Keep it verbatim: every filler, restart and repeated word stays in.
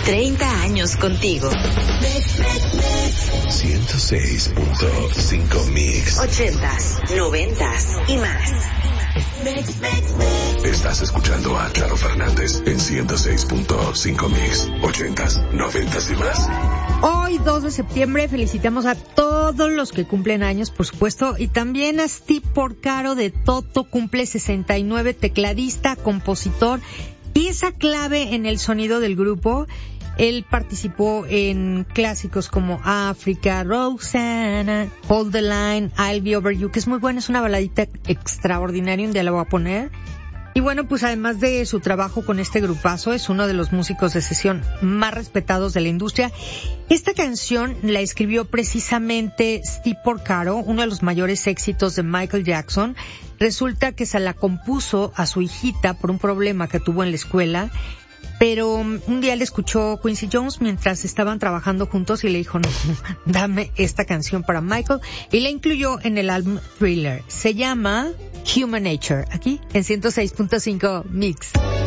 treinta años contigo. ciento seis punto cinco Mix. Ochentas, noventas y más. Estás escuchando a Charo Fernández en ciento seis punto cinco Mix. Ochentas, noventas y más. Hoy, dos de septiembre, felicitamos a todos los que cumplen años, por supuesto, y también a Steve Porcaro de Toto, cumple sesenta y nueve, tecladista, compositor, pieza clave en el sonido del grupo. Él participó en clásicos como África, Rosanna, Hold the Line, I'll Be Over You, que es muy buena, es una baladita extraordinaria, un día la voy a poner. Y bueno, pues además de su trabajo con este grupazo, es uno de los músicos de sesión más respetados de la industria. Esta canción la escribió precisamente Steve Porcaro, uno de los mayores éxitos de Michael Jackson. Resulta que se la compuso a su hijita por un problema que tuvo en la escuela, pero un día le escuchó Quincy Jones mientras estaban trabajando juntos y le dijo, no, dame esta canción para Michael, y la incluyó en el álbum Thriller. Se llama Human Nature, aquí en ciento seis punto cinco Mix.